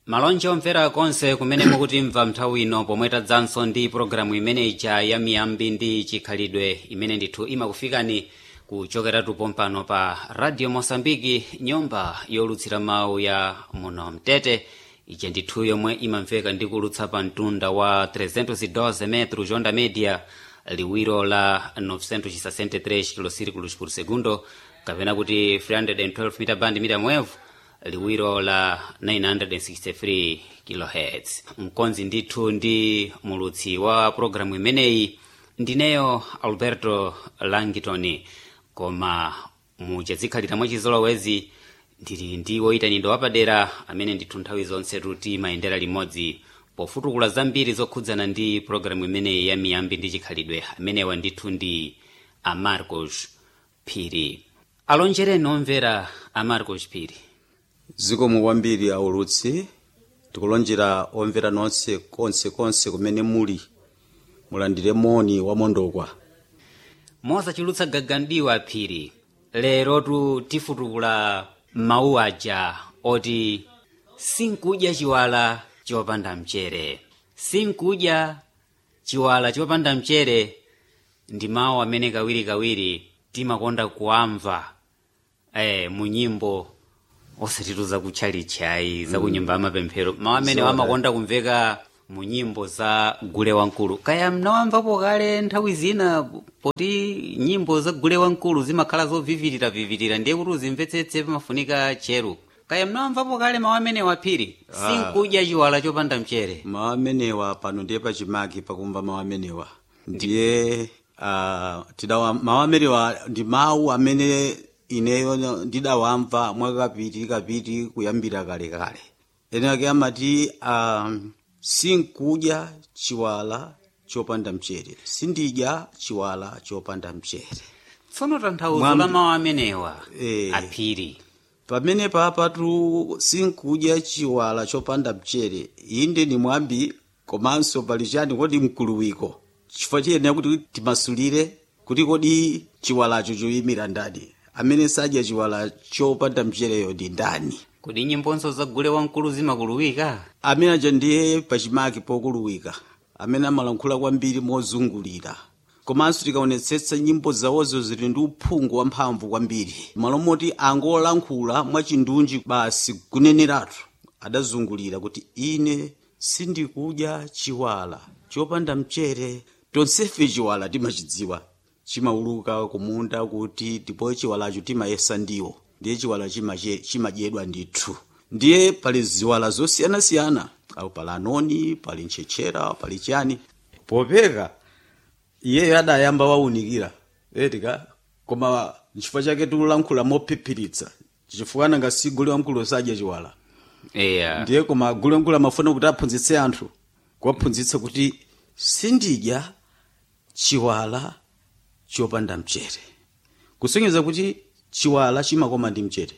Malonje omvera konse kumene mukutimva nthawi ino pomwe tadzanso ndi programu imene ija ya miyambi ndi chikhalidwe imene ndithu imakufikani kuchokeratu pompano pa Radio Mosambiki, nyumba yolutsira mawu ya muno Mtete, ija ndithu yomwe imamveka ndi kulutsa pa mtunda wa 312 metros onda media, liwiro la 963 kilosirikulos por segundo, kapena kuti 312 mita band mita mwevu, liwiro la 963 kHz. Mkonzi ndithu ndi mulutsi wa programu imeneyi ndineyo Alberto Langitoni, koma muchazikhalira mwachizolowezi ndili ndi woyitanidwa wapadera amene ndithu nthawi zonse tuti mayendera limodzi pofutukula zambiri zokhudzana ndi programu imeneyi ya miyambi ndi chikhalidwe. Amenewa ndithu ndi Amarcos Phiri. Alonjereni omvera Amarcos Phiri. Zikomo kwambiri aulutsi, tikulonjera omvera nonse konse kumene muli, mulandire moni wa mondokwa. Mosachulutsa gagandiwa Phiri, lero tifutukula mawu aja oti sinkudya chiwala chopanda mchere. Sinkudya chiwala chopanda mchere ndi mawu amene kawirikawiri timakonda kuamva mu nyimbo osatituza kutchalichayi za kunyumba amapemphero. Mawu amene amakonda kumveka mu nyimbo za Gule Wankulu. Kaya mnawamvapo kale nthawi zina poti nyimbo za Gule Wankulu zimakhala zovivirira ndiye kuti uzimvetsetse pamafunika chero. Kaya mnawamvapo kale mawu amenewa Phiri, sinkudya chiwala chopanda mchere. Mawu amenewa pano ndiye pachimake pakumva mawu amenewa. Ndiye mawu amenewa ndi mawu amene ineyo ndidawamva mwakapiti kuyambira kale. Ene ake amati sinkudya chiwala chopanda mchere, sindidya chiwala chopanda mchere. Tsono tanthauzo la mawu amenewa Phiri. Pamene papatu sinkudya chiwala chopanda mchere, inde ni mwambi komanso pali chani kodi mkuluwiko. Chifukwa chiyenera kuti timasulire kuti kodi chiwalacho choyimira ndani. Amene sadya chiwala chopanda mchereyo ndi ndani? Kodi nyimbonso za Gule Wankulu zimakuluwika? Amene aja ndiye pachimake pokuluwika, amene amalankhula kwambiri mozungulira. Komanso tikaonetsetsa nyimbo zawozo zili ndi uphungu wamphamvu kwambiri. Malo moti angolankhula mwachindunji basi kuneneratu, adazungulira kuti ine sindikudya chiwala chopanda mchere. Tonsefe chiwala timachidziwa, chimauluka kumunda kuti ndipo chiwalacho timayesa ndiwo, ndiye chiwala chimadyedwa ndithu. Ndiye pali ziwala zosiyanasiyana, pali anoni, pali ntchechera, pali chani. Popeka iyeyo adayamba waunikira etika, koma nchifukwa chake tikulankhula mophiphiritsa, chifukwa nanga si Gule Wankulu sadya chiwala. Ndiye koma Gule Wankulu amafuna kuti aphunzitse anthu, kuwaphunzitsa kuti sindidya chiwala chopanda mchere, kusonyeza kuti chiwala chimakoma ndi mchere.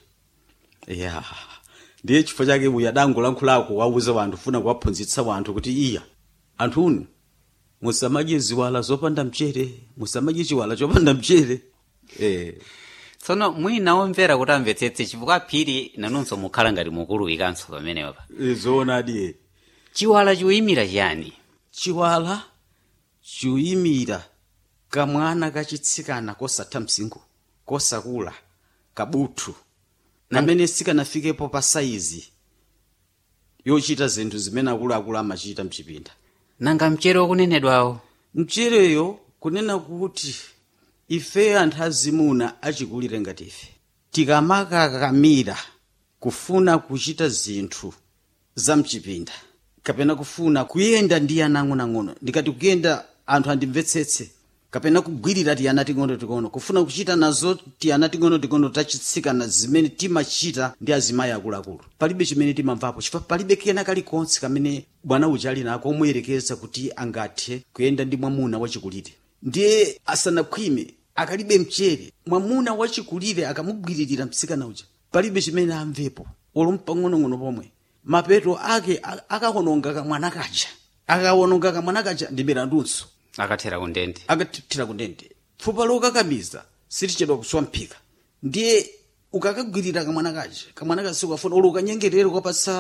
Ndiye chifukwa chake uya dangolankhulako wauza wanthu, funa kuwaphunzitsa wanthu kuti iya anthunu musamadye ziwala zopanda mchere, musamadye chiwala chopanda mchere. Tsono mwina omvera kuti amvetsetse chifukwa Phiri nanunso mukhala ngati mukuluwikanso pamenewa pa. Zoonadi. Chiwala chiyimira chiyani? Chiwala chiyimira kamwana kachitsikana kosatha msinkhu, kosakula, kabuthu, amene sikanafikepo pa saizi yochita zinthu zimene akuluakulu amachita mchipinda. Nanga mchere wakunenedwawo? Mchereyo kunena kuti ife anthu azimuna achikulire ngati ife tikamakakamira kufuna kuchita zinthu za mchipinda, kapena kufuna kuyenda ndi ana ang'ono, ndikati kuyenda anthu andimvetsetse, kapena kugwirira tiyana ting'ono, kufuna kuchita nazo tiyana ting'ono tachitsikana zimene timachita ndi azimayi akuluakulu, palibe chimene timamvapo, chifukwa palibe kena kalikonse kamene bwana uja ali nako omuyerekeza kuti angathe kuyenda ndi mwamuna wachikulire. Ndiye asanakhwime akalibe mchere, mwamuna wachikulire akamugwiririra mtsikana uja, palibe chimene amvepo, olumpa ng'onong'ono pomwe mapeto ake akawononga kamwana kaja, akawononga kamwana kaja ndi mirandunso. Akathera kundende. Pfupa lokakamiza silichedwa kuswa mphika. Ndiye ukakagwirira kamwana kaja sikafuna ulu kanyengerero kapasa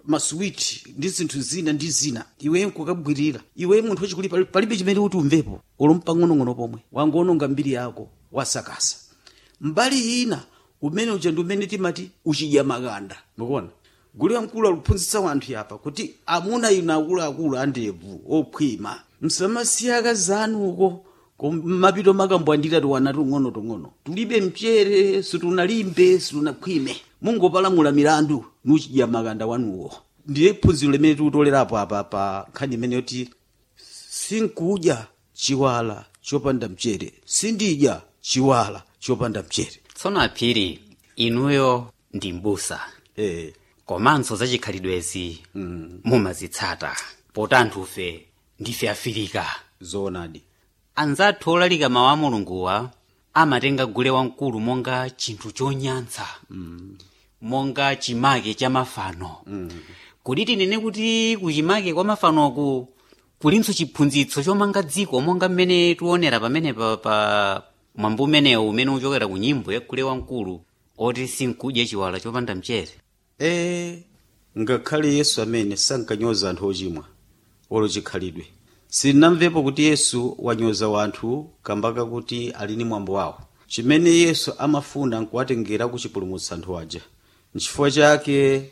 masuwiti ndi zinthu zina ndi zina iwe nkukabwirira iwe munthu wachikuli palibe chimene kuti umvepo olompang'onong'ono pomwe wangononga mbiri yako wasakasa mbali ina umene uja ndi umene timati uchidya makanda mukuona gule wamkulu aluphunzitsa wanthu yapa kuti amuna ina akuluakulu andevu okhwima msamasiya akazanu uko mapito makambwandira tiwanati ung'ono tulibe mchere situnalimbe situnakhwime mungopalamula milandu nuchidya makanda wanuwo ndiye phunziro limene tikutolerapo apa pa nkhani imene yoti sinkudya chiwala chopanda mchere sindidya chiwala chopanda mchere. Tsono aphiri inuyo ndi mbusa komanso zachikhalidwezi mumazitsata potanthufe ndife afirika zoonadi. Anzathu olalika mawu a mulunguwa amatenga gule wamkulu monga chinthu chonyansa monga chimake cha mafano kuti tinene kuti kuchimake kwa mafanoku kulinso chiphunzitso chomanga dziko monga mmene tuonera pamene pa mwambo umenewu umene uchokera ku nyimbo ya gule wamkulu oti sinkudya chiwala chopanda mchere. Ngakhale Yesu amene sankanyoza anthu ochimwa olo chikhalidwe sinamvepo kuti Yesu wanyoza wanthu kambaka kuti ali ni mwambo wawo. Chimene Yesu amafuna nkuwatengera kuchipulumutsa anthu aja. Nchifukwa chake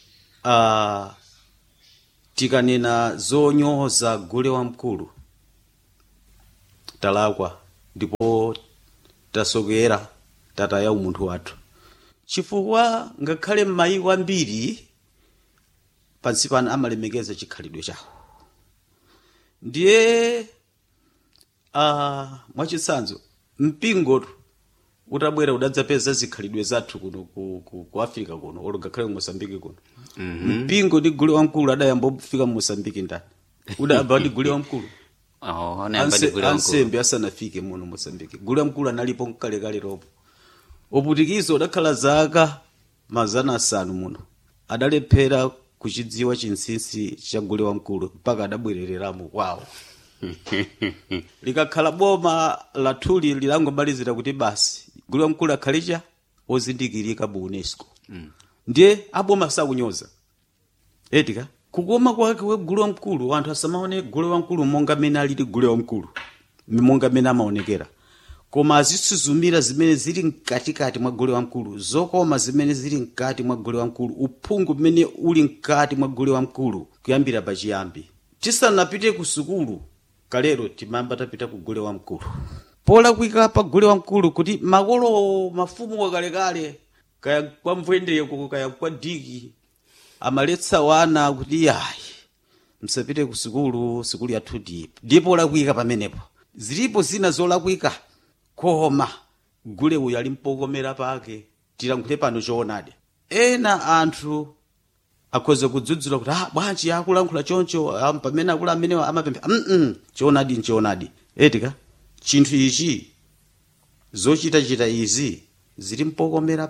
tikanena zonyoza gule wamkulu talakwa ndipo tasokera tataya umunthu wathu. Chifukwa ngakhale m'mayiko ambiri pansi pano amalemekeza chikhalidwe chawo. Ndiye mwachitsanzo mpingo utabwera udadzapeza zikhalidwe zathu kuno ku Africa kuno olo ngakhale mu Mozambique kuno. Mpingo ndi gule wamkulu adayamba kufika mu Mozambique ndani udayamba ndi gule wamkulu. Ansembe asanafike muno Mozambique gule wamkulu analipo mkalekale ropo oputikizo udakhala zaka 500 muno adalephera kuchidziwa chinsinsi cha gule wamkulu mpaka adabwerereramo kwawo. Likakhala boma lathuli lilangomalizira kuti basi gule wamkulu akhalicha ozindikirika bu UNESCO. Ndiye aboma sakunyoza etika kukoma kwake we gule wamkulu anthu asamaone gule wamkulu monga mene alili gule wamkulu monga mene amaonekera koma azisuzumira zimene zili mkatikati mwa gule wamkulu zokoma zimene zili mkati mwa gule wamkulu uphungu mmene uli mkati mwa gule wamkulu kuyambira pachiyambi. Tisanapite ku sukulu kalero timamba tapita ku gule wamkulu polakwika pa gule wamkulu kuti makolo mafumu wakalekale kaya kwa mvwendeko kaya kwa diki amaletsa wana kuti yayi msapite ku sukulu yathu ndipo lakwika pamenepo. Zilipo zina zolakwika koma gule uyu ali mpokomera pake tilankhule pano choonadi. Ena anthu akhoza kudzudzula kuti bwanji akulankhula choncho pamene akula amene amapempha choonadi nchoonadi etika chinthu ichi zochitachita izi zili mpokomera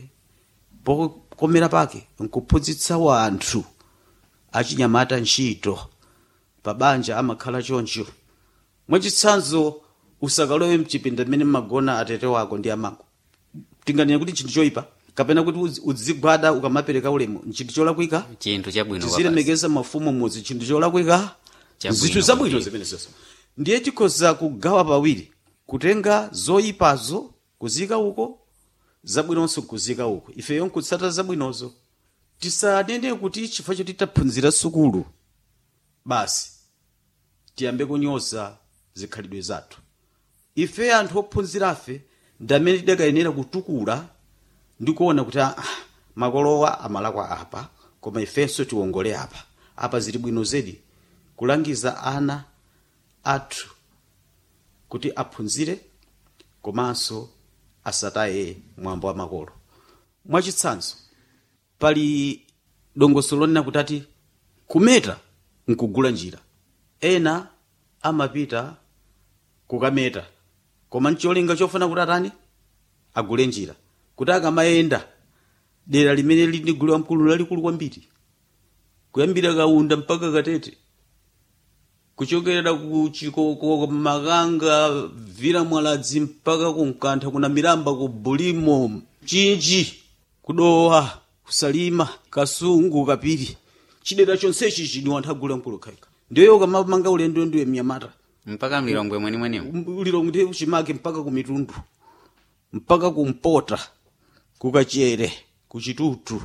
pake nkuphunzitsa wanthu achinyamata ntchito pabanja amakhala choncho. Mwachitsanzo usakalowe mchipinda mmene magona atete wako ndi amako tinganene kuti chinthu choyipa kapena kuti uzigwada ukamapereka ulemu chinthu cholakwika chinthu chabwino zilemekeza mafumu mudzi chinthu cholakwika zinthu zabwino zimenezo. Ndiye tikhoza kugawa pawiri kutenga zoyipazo kuzika uko zabwinonso kuzika uko ifeyo nkutsata zabwinozo. Tisanene kuti chifukwa choti taphunzira sukulu basi tiyambe kunyoza zikhalidwe zathu. Ife anthu ophunzirafe ndamene tidakayenera kutukula ndikuona kuti makolowa amalakwa apa koma ifenso tiwongole apa zili bwino zedi kulangiza ana athu kuti aphunzire komanso asataye mwambo wa makolo. Mwachitsanzo pali dongosolo lina kuti kumeta nkugula njira. Ena amapita kukameta koma ncholinga chofuna kuti atani agule njira kuti akamayenda dera limene lili ndi gule wamkulu lalikulu kwambiri kuyambira Kaunda mpaka Katete kuchokera ku Chikoko Makanga Vira Mwaladzi mpaka ku Mkantha kuna Miramba ku Bulimo Chinji Kudowa Kusalima Kasungu Kapiri chidera chonsechi chini anthu agule mkulukhaika ndiyo ukamamanga ulendo ndiwe mnyamata mpaka mlilongwe mwenimwenimo lilongwe uchimake mpaka kumitundu mpaka kumpota kukachere kuchitutu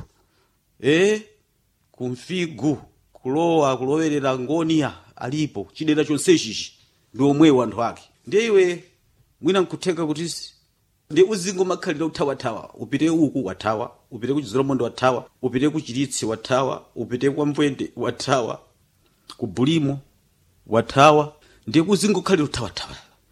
kumfigu kulowerera ngoniya alipo chidera chonsechichi ndi omwewo anthu ake ndiye iwe mwina nkutheka kuti ndi uzingo makhalira uthawathawa upite uku wathawa upite ku Chizolomondo wathawa upite ku Chiritsi wathawa upite kwa Mbwende wathawa ku Bulimo wathawa ndi uzingo khalira uthawathawa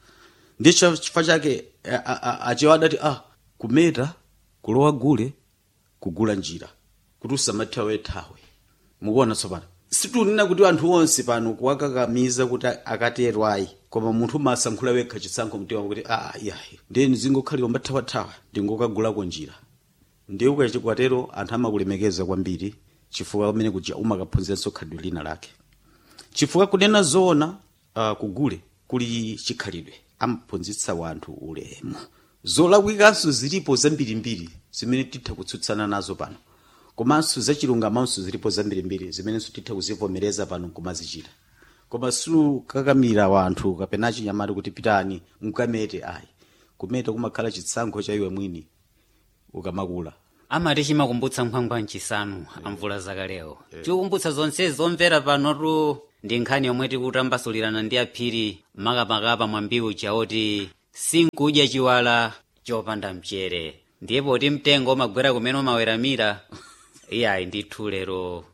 ndi chifukwa chake achiwada ati kumeta kulowa gule kugula njira kuti usamathawe thawe mukuona tsopano situnena kuti anthu onse pano kuwakakamiza kuti akatero ayi koma munthu masankhula wekha chisankho mtima kuti yayi ndeni zingokhalira mbathawathawa ndingokagulako njira ndiye ukachikwatero anthu amakulemekeza kwambiri chifukwa pamene kuja umakaphunziranso khalidwe lina lake chifukwa kunena zoona kugule kuli chikhalidwe amaphunzitsa wanthu ulemu zolakwikanso zilipo zambirimbiri zimene titha kutsutsana nazo pano komanso zachilungamanso zilipo zambirimbiri zimenenso titha kuzivomereza pano kumazichita koma sukakamira wanthu kapena chinyamata kuti pitani mukamete ayi kumeta kumakhala chitsankho cha iwe mwini ukamakula amati chimakumbutsa nkhwangwa nchisanu amvula zakalewo chikumbutsa zonse zomvera panotu ndi nkhani yomwe tikutambasulirana ndi aphiri makamakapa mwambiwu chaoti sinkudya chiwala chopanda mchere ndiye poti mtengo umagwera kumene umaweramira iyayi ndithu lero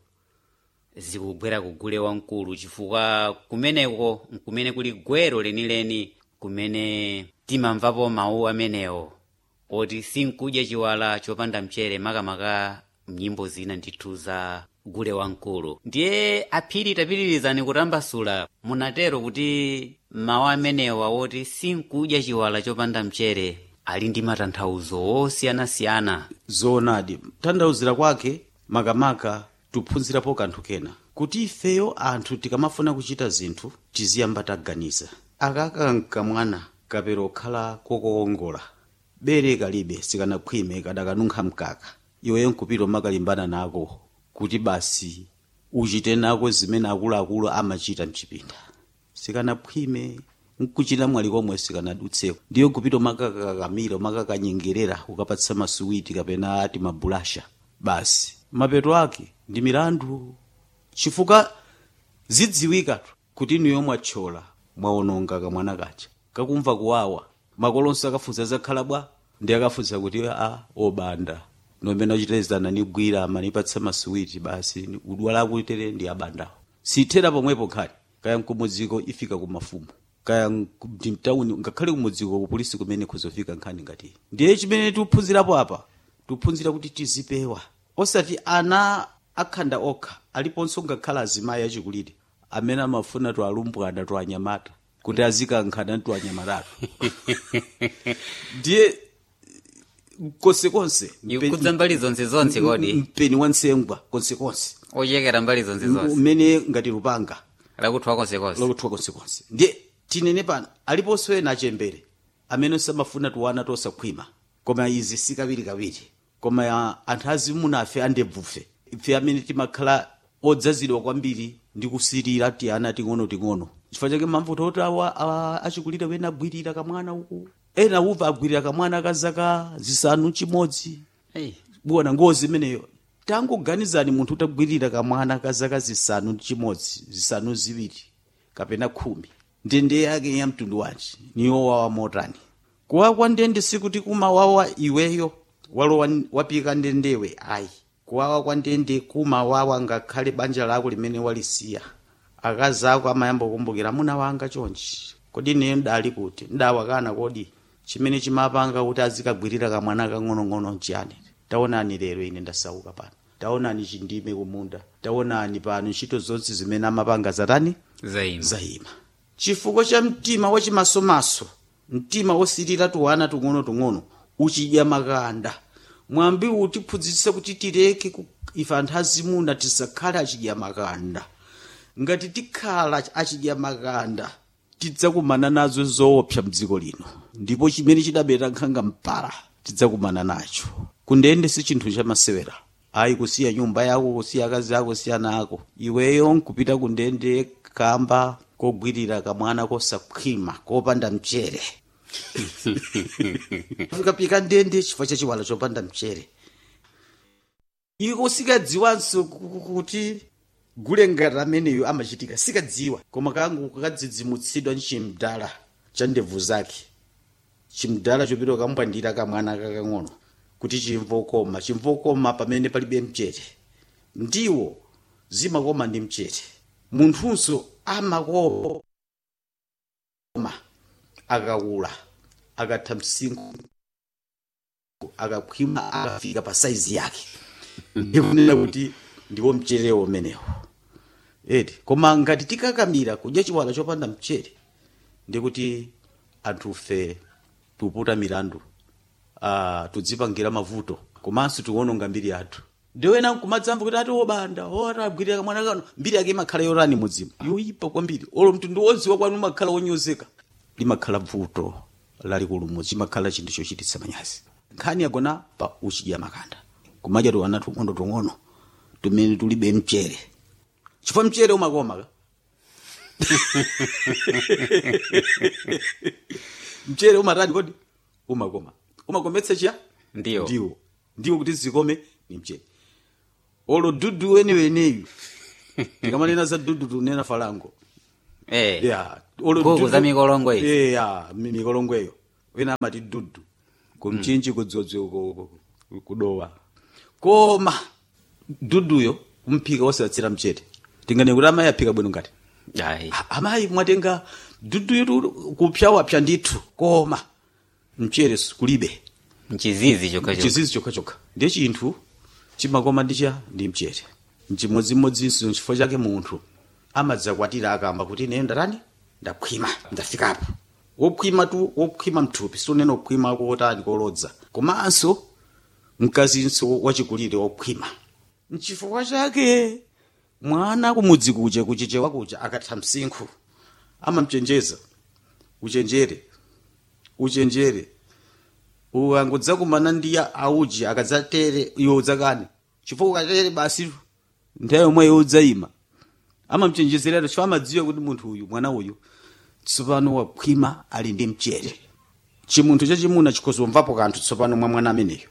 zikugwera kugule wamkulu chifukwa kumeneko kumene kuli gwero lenileni kumene timamvapo mawu amenewo oti sinkudya chiwala chopanda mchere makamaka mnyimbo zina ndithu za gule wamkulu ndiye aphiri tapitirizani kutambasula munatero kuti mawu amenewa oti sinkudya chiwala chopanda mchere ali ndi matanthauzo osiyanasiyana zoonadi tanthauzira kwake makamaka tuphunzirapo kanthu kena kuti ifeyo anthu tikamafuna kuchita zinthu tiziyamba taganiza akakanka mwana kapero khala kokongola bere kalibe sikanakhwime kadakanunkha mkaka iweyo nkupita makalimbana nako kuti basi uchite nako zimene akuluakulu amachita mchipinda sikanakhwime nkuchita mwali komwe sikanadutseko ndiyo kupita makakakamira makakanyengerera ukapatsa masuwiti kapena ati mabulasha basi mapeto ake ndi milandu chifukwa zidziwikatu kuti niyo mwachola mwaononga kamwana kacha kakumva kuwawa makolonso akafunsa zakhala bwa ndi akafunsa kuti obanda nomene achitezana nigwira amanipatsa masuwiti basi udwala kuitere ndi abandawo sithera pomwepo khali kaya mkumudziko ifika kumafumu kaya mtawuni ngakhale kumudziko kupolisi kumene kuzofika nkhani ngati ndiye chimene tiphunzirapo apa tiphunzira kuti tizipewa osati ana akhanda okha aliponso ngakhala azimayi achikulire amene amafuna twalumbwana twanyamata kuti azikankhana twanyamatatu ndiye konsekonse ikudza mbali zonse kodi mpeni wansengwa konsekonse ochekera mbali zonse umene ngati lupanga lakuthwa konsekonse ndiye tinene pano aliponso ena achembere amene samafuna tuwana tosakhwima koma izi sikawirikawiri koma anthu azimuna afe andebvufe ife amene timakhala odzazidwa kwambiri ndi kusirira tiana ting'ono chifukwa chake mamvuto oti achikulire wena agwirira kamwana uku ena uva agwirira kamwana kazaka zisanu chimodzi buwana ngozi imeneyo tangoganizani munthu utagwirira kamwana kazaka zisanu chimodzi zisanu ziwiri kapena 10 ndende yake ya mtundu wanji niyo wawa motani kuwawa kwa ndende sikuti kumawawa iweyo walo wapika ndendewe ayi kuwawa kwa ndende kumawawa ngakhale banja lako limene walisiya akazi ako amayamba kukumbukira muna wanga chonchi kodi ne ndali kuti ndawakana kodi chimene chimapanga kuti azikagwirira kamwana kang'onong'ono nchiyani taonani lero ine ndasauka pano taonani chindime kumunda taonani pano ntchito zonse zimene amapanga zatani zayima chifukwa cha mtima wachimasomaso mtima wosirira tuwana tung'ono uchidya makanda mwambi utiphunzitsa kuti tireke ife anthu azimuna tisakhale achidya makanda ngati tikhala achidya makanda tidzakumana nazo zoopsa mdziko lino ndipo chimene chidabera nkhanga mpala tidzakumana nacho kundende si chinthu chamasewera ayi kusiya nyumba yako, kusiya akazi ako, kusiya ana ako, iweyo nkupita ku ndende kamba kogwirira kamwana kosakhwima kopanda mchere. Fikapika ndende chifukwa cha chiwalo chopanda mchere. Iko sikadziwanso kuti gule ngati ameneyo amachitika, sikadziwa, koma kangu kadzidzimutsidwa chimdala cha ndevu zake, chimdala chopita kamupandira kamwana kakang'ono kuti chimvokoma pamene palibe mchere. Ndiwo zimakoma ndi mchere. Munthunso amakoma akakula, akatha msinkhu, akakhwima, akafika pa saizi yake. Ndikunena kuti ndiwo mcherewo umenewo. Koma ngati tikakamira kudya chiwalo chopanda mchere, ndikuti anthufe tuputa milandu, tudzipangira mavuto, komanso tiwononga mbiri yathu. Ndiwena kumadzamva kuti ati obanda ora agwirira kamwana kano, mbiri yake imakhala yorani mudzimu, yoyipa kwambiri. Olo mtundu wodziwa kwanu umakhala wonyozeka, limakhala vuto lalikulu mudzi, imakhala chinthu chochititsa manyazi. Nkhani yagona pa uchidya makanda, kumadya tiwana tung'ono tumene tulibe mchere, chifukwa mchere umakoma ka. Mchere umatani kodi? Umakometsa chiya? Ndiwo kuti zikome ni mchere. Olo dudu weneyu tikamanena za dudu tunena falango. Olo za mikolongo iyi. Mikolongo iyo wena amati dudu kumchinji kudzodzi kudowa. Koma duduyo umphika wosatsira mchere, tingane kuti amayi aphika bwino ngati amayi mwatenga duduyo kupyawapya ndithu, koma mchere kulibe, mchizizi chokha. Ndiye chinthu chimakoma ndi mchere. Mchimodzimodzinso chifukwa chake munthu amadzakwatira akamba kuti ine ndarani ndakhwima, ndafikapo. Wokhwima mthupi, sonena kukhwima kotani kolodza, komanso mkazinso wachikulire wokhwima. Nchifukwa chake mwana kumudzi kuja kuchichewa kuja akatha msinkhu amamchenjeza, uchenjere ukangodza kumana ndiya auji akadzatere iwo udzakane, chifukwa ukatere basi nthawi yomwe udzayima. Amamchenjezerero chifukwa amadziwa kuti munthu uyu, mwana uyu tsopano wakhwima, ali ndi mchere. Chimunthu chachimuna chikhozomvapo kanthu tsopano mwa mwana ameneyo.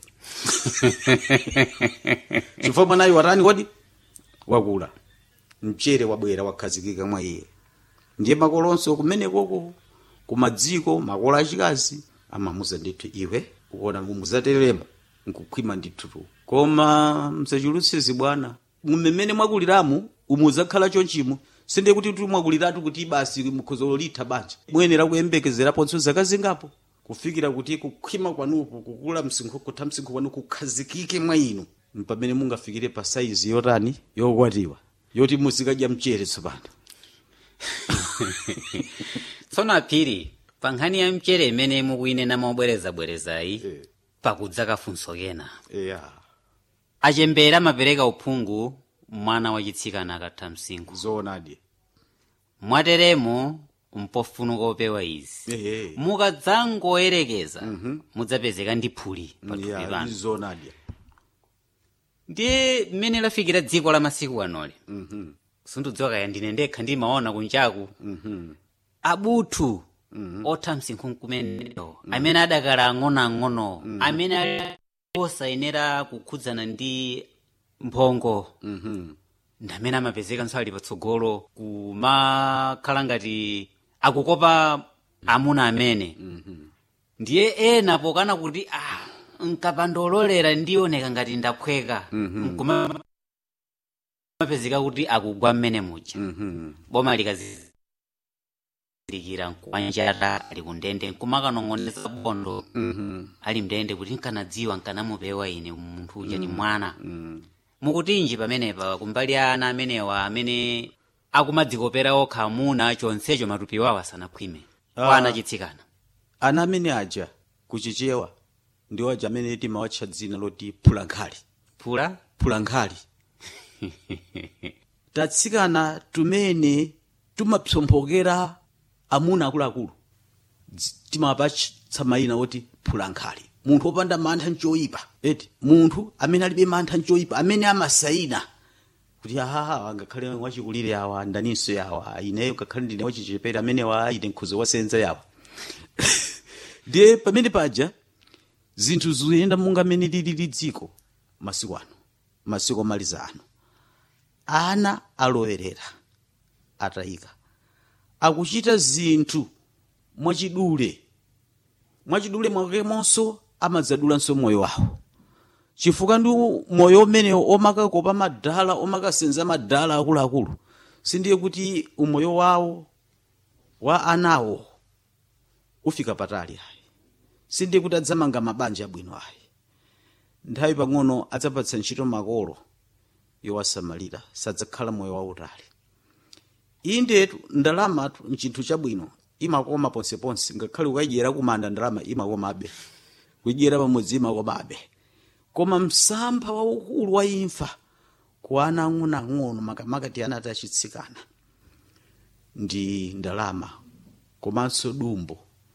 Chifukwa mwanayo watani kodi? Wakula, mchere wabwera wakhazikika mwa iye. Ndiye makolonso kumenekoko kumadziko, makolo achikazi amamuza ndithu, iwe ukuona mumuzatereremo nkukhwima ndithu. Koma msachulutse bwana, mmene mwakuliramu umuzakhala chonchimo. Sinde kuti mwakuliratu kuti basi mukhozolitha banja, muyenera kuyembekezeraponso zaka zingapo kufikira kuti kukhwima kwanuku, kukula msinkhu, kutha msinkhu kwanu kukhazikike mwa inu, mpamene mungafikire pa saizi yotani yokwatiwa, yoti muzikadya mchere tsopano. Tsono aphiri pa nkhani ya mchere imene mukuyinena mobwerezabwerezayi, pakudza kafunso kena. Achembere amapereka uphungu mwana wachitsikana akatha msinkhu. Zoonadi. Mwateremo mpofunuka opewa izi. Mukadzangoyerekeza mudzapezeka ndi phuli pathupi panu. Zoonadi. Ndiye mmene lafikira dziko la masiku anoli. Sindidziwa kaya ndine ndekha ndimaona kunjaku. Abuthu otha msinkhu kumenewo, amene adakala ang'onoang'ono, amene osayenera kukhudzana ndi mphongo, ndamene amapezekanso ali patsogolo kumakhala ngati akukopa amuna amene. Ndiye ena pokana kuti nkapandololera ndioneka ngati ndaphweka, kumapezeka kuti akugwa mmene muja. Boma likazikira nkuwanjata ali kundende, nkumakanong'oneza bondo ali mndende kuti nkanadziwa nkanamupewa ine munthu uja ni mwana. Mukutinji pamenepa kumbali ana amenewa amene akumadzikopera okha amuna chonsecho matupi wawo asanakhwime kwa achitsikana. Ana amene aja kuchichewa ndiwo aja amene timawatcha dzina loti phulankhali. Phulankhali. Tatsikana tumene tumapsomphokera amuna akuluakulu timapatsa mayina oti phulankhali. munthu wopanda mantha nchoyipa eti munthu amene alibe mantha nchoyipa amene amasaina kuti angakhale wachikulire awa ndaninso yawa ineyo ngakhale ndine wachichepere amene ine nkhuzo wasenza yawa ndiye pamene paja zinthu zikuyenda monga mmene lili dziko masiku ano masiku omaliza ano ana alowerera atayika akuchita zinthu mwachidule mwakemonso amadzadulanso moyo wawo chifukwa ndi moyo umenewo omakakopa madala omakasenza madala akuluakulu sindiye kuti umoyo wawo wa anawo ufika patali ayi sindiye kuti adzamanga mabanja abwino ayi nthawi pang'ono adzapatsa ntchito makolo yowasamalira sadzakhala moyo wautali indetu ndalamatu nchinthu chabwino imakoma ponseponse ngakhale ukayidyera kumanda ndalama imakomabe kuyidyera pamodzi imakomabe koma msampha waukulu wa imfa ku ana ang'onoang'ono makamaka ana atachitsikana ndi ndalama komanso dumbo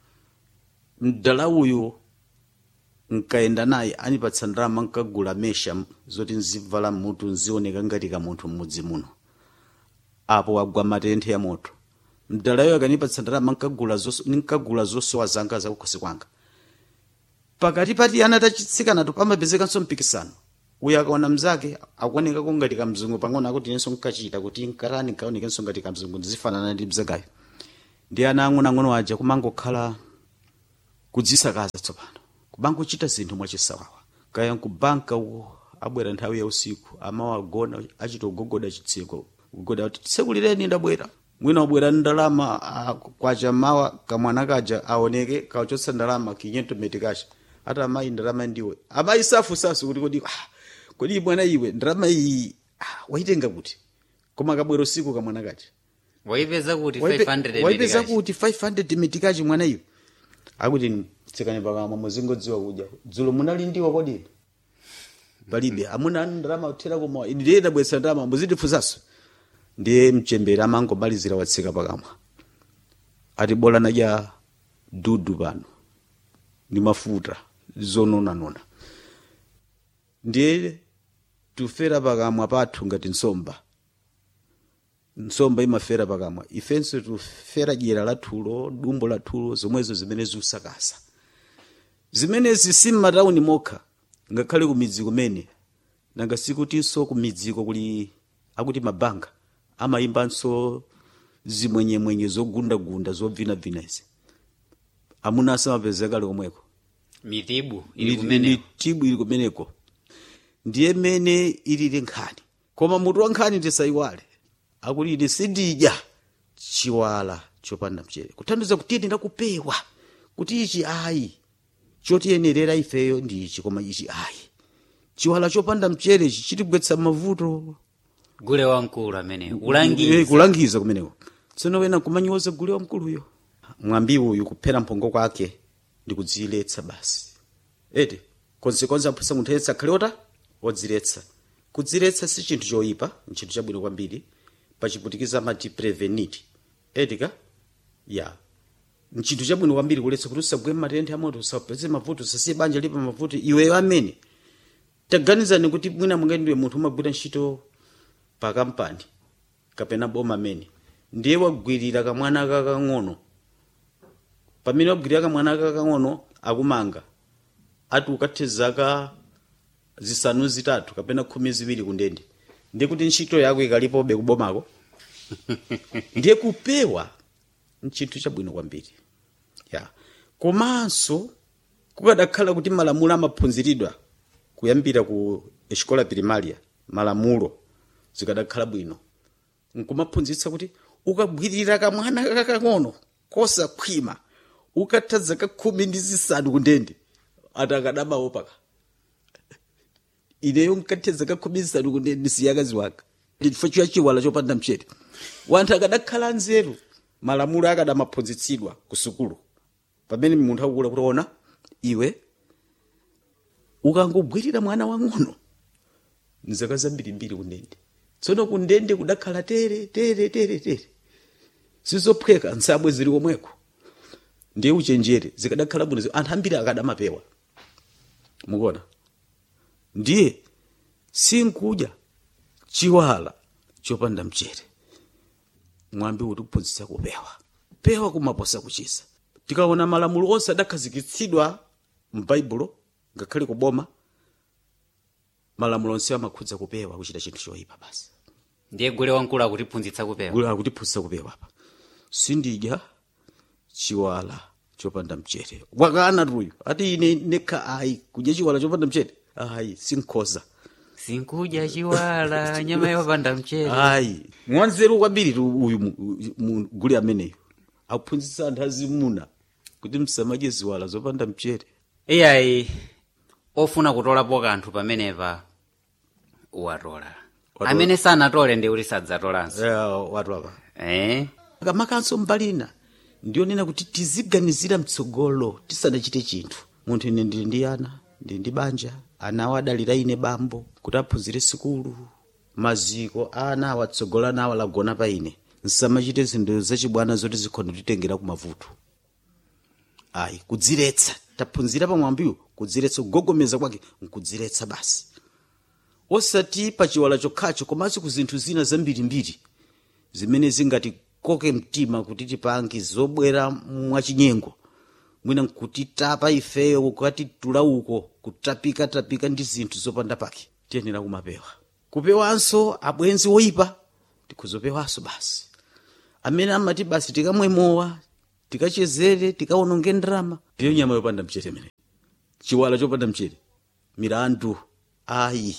mdala uyu nkayenda naye anipatsa ndalama nkagula mesha zoti nzivala mutu nzioneka ngati kamunthu mmudzi muno apo wagwa matenthe ya moto mdalayo akanipatsa ndalama nkagula zosowa zanga zakukhosi kwanga pakati pati ana atachitsikana pamapezekanso mpikisano uyu akaona mzake akuonekako ngati kamzungu pang'ono akuti inenso nkachita kuti nkatani kaonekenso ngati kamzungu ndizifanana ndi mzakayo ndi ana ang'onoang'ono aja kumangokhala kudzisakaza tsopano kubangochita zinthu mwachisawawa kaya nkubanka uko abwera nthawi ya usiku amawagona achita ugogoda chitseko ugogoda kuti tsekulireni ndabwera mwina wabwera ndalama kwacha mawa kamwana kaja aoneke kawachotsa ndalama kinyento metikacha ata amayi ndalama ndiwe amayi safu kuti kodi mwana iwe ndalama iyi waitenga kuti koma kabwera usiku kamwana kaja waipeza kuti 500 metikachi mwana iwe akuti tsekani pakamwa muzingodziwa kudya dzulo munali ndiwa kodi palibe amuna ndalama uthera koma ndiye ndabwetsa ndalama muzitifunsanso ndiye mchembere amangomalizira watseka pakamwa ati bola nadya dudu pano ndi mafuta zononanona ndiye tufera pakamwa pathu ngati nsomba imafera pakamwa ifenso tufera dyera lathulo dumbo lathulo zomwezo zimene ziusakasa zimenezi si m'matauni mokha ngakhale kumidzi kumene nanga sikutinso kumidziko kuli akuti mabanga amayimbanso zimwenyemwenye zogundagunda zobvinabvina izi amuna asamapezeka komweko mitibu ili kumeneko ndiye mene ilili nkhani koma mutu wa nkhani tisayiwale akuti ine sindidya chiwala chopanda mchere kuthandiza kuti ine ndakupewa kuti ichi ayi chotiyenerera ifeyo ndi ichi koma ichi ayi chiwala chopanda mchere chitigwetsa mavuto gule wamkulu amene kulangiza kumeneko tsono wena kumanyoza gule wamkuluyo mwambi uyu kuphera mphongo kwake ndi kudziletsa basi ete konsekonse aphunsa munthu yetsa khaliota odziletsa kudziletsa si chinthu choyipa nchinthu chabwino kwambiri pachiputikiza amati preveniti etika ya nchinthu chabwino kwambiri kuletsa kuti usagwe matenthe amoto usapeze mavuto usasiye banja lipa mavuto iweyo amene taganizani kuti mwina mungandiwe munthu umagwira ntchito pa kampani kapena boma amene ndiye wagwirira kamwana kakang'ono pamene wagwirira kamwana kakang'ono akumanga ati ukathe zaka zisanu zitatu kapena 12 kundende ndiye kuti ntchito yako ikalipobe kubomako ndiye kupewa nchinthu chabwino kwambiri ya komanso kukadakhala kuti malamulo amaphunziridwa kuyambira ku escola primaria malamulo zikadakhala bwino nkumaphunzitsa kuti ukagwirira kamwana kakang'ono kosakhwima ukatha zaka 15 kundende atakadabawo paka ineyo nkathe zaka 15 kundende ndisiyakazi wanga chifukwa cha chiwala chopanda mchere wanthu akadakhala nzeru malamulo akadamaphunzitsidwa ku sukulu pamene munthu akukula kuti ona iwe ukangogwirira mwana wang'ono nzaka zambirimbiri kundende tsono kundende kudakhala tere sizophweka nsabwe zili komweko ndiye uchenjere zikadakhala bwino anthu ambiri akadamapewa mukuona, ndiye sinkudya chiwala chopanda mchere. Mwambi utiphunzitsa kupewa kumaposa kuchiza. Tikaona malamulo onse adakhazikitsidwa m'Baibulo ngakhale kuboma, malamulo onse amakhudza kupewa, kuchita chinthu choyipa basi. Ndiye gule wankulu akutiphunzitsa kupewa. Gule akutiphunzitsa kupewa apa. Sindidya chiwala chopanda mchere. Wakana tuyo ati ine nekha ayi kudya chiwala chopanda mchere. Ayi sinkhoza. Sinkudya chiwala nyama yopanda mchere. Ayi mwanzeru kwambiri uyu gule ameneyo. Aphunzitsa anthu azimuna kuti msamadye ziwala zopanda mchere. Iyayi ofuna kutolapo kanthu pamenepa watola. Amene sanatole ndi kuti sadzatolanso. Watola. Kamakanso mbalina ndionena kuti tiziganizira mtsogolo tisanachite chinthu. Munthu ine ndili ndi ana, ndili ndi banja, ana adalira ine bambo kuti aphunzire sikulu, maziko ana awatsogola nawo lagona pa ine. Nsamachite zinthu zachibwana zoti zikhono titengera kumavuto. Ayi kudziretsa, taphunzira pa mwambiwo kudziretsa, kugogomeza kwake nkudziretsa basi. Osati pa chiwala chokhacho komanso ku zinthu zina zambirimbiri zimene zingati koke mtima kuti tipange zobwera mwachinyengo. Mwina nkutitapa ifeyo kukati tulauko kutapika ndi zinthu zopanda pake. Tiyenera kumapewa. Kupewanso abwenzi oyipa tikuzopewanso basi. Amene amati basi tikamwemowa, tikachezere, tikaononge ndrama. Ndiyo nyama yopanda mchere mene. Chiwala chopanda mchere. Mirandu. Ayi.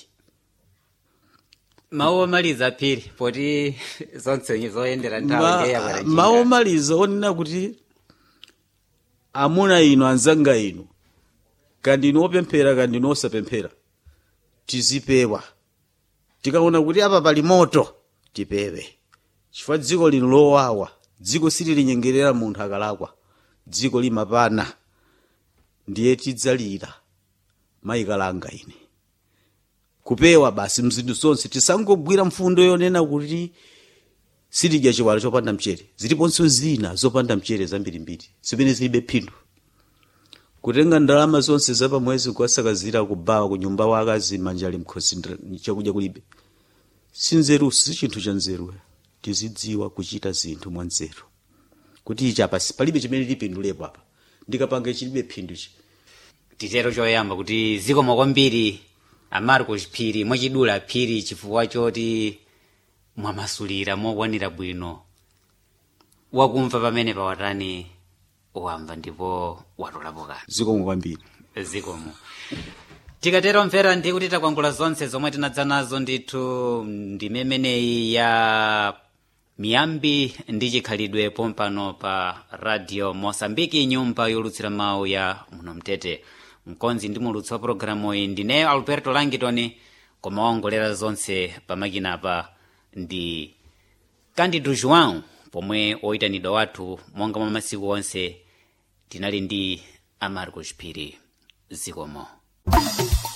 Mawu omaliza Phiri poti zonse zoyendera nthawi ya bwana. Mawu omaliza onena kuti amuna ino anzanga ino kandi inopemphera kandi inosapemphera tizipewa. Tikaona kuti apa pali moto tipewe. Chifukwa dziko lino lowawa, dziko sililinyengerera munthu akalakwa, dziko limapana. Ndiye tidzalira mayikalanga ine. Kupewa basi mzinthu zonse tisangogwira mfundo yonena kuti sitidya chiwala chopanda mchere. Ziliponso zina zopanda mchere zambirimbiri zimene zilibe phindu. Kutenga ndalama zonse zapamwezi kuwasakazira kubawa ku nyumba wakazi manjali mkhosi chakudya kulibe. Sinzeru si chinthu cha nzeru. Tizidziwa kuchita zinthu mwa nzeru. Kuti ichi apa palibe chimene lipindulepo apa. Ndikapanga chilibe phindu chi. Titero choyamba kuti zikomo kwambiri Amarcos Phiri mwachidula Phiri chifukwa choti mwamasulira mokwanira bwino. Wakumva pamene pawatani wamva ndipo watolapo kanthu. Zikomo kwambiri. Zikomo. Tikatero mvera ndi kuti takwangula zonse zomwe tinadza nazo ndithu ndimemeneyi ya miyambi ndi chikhalidwe pompano pa Radio Mosambiki, nyumba yolutsira mawu ya muno Mtete. Mkonzi ndi mulutsi wa programu iyi ndineyo Alberto Langitoni, koma waongolera zonse pamakinapa ndi Candido João, pomwe oyitanidwa wathu monga mwa masiku onse tinali ndi Amarcos Phiri. Zikomo.